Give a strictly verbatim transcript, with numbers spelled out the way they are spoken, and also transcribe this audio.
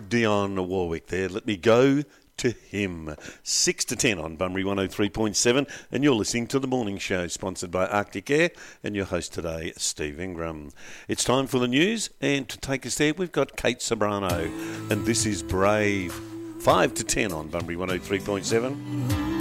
Dionne Warwick there. Let me go to him. six to ten on Bunbury one oh three point seven, and you're listening to The Morning Show, sponsored by Arctic Air, and your host today, Steve Ingram. It's time for the news, and to take us there, we've got Kate Sobrano, and this is Brave. five to ten on Bunbury one oh three point seven.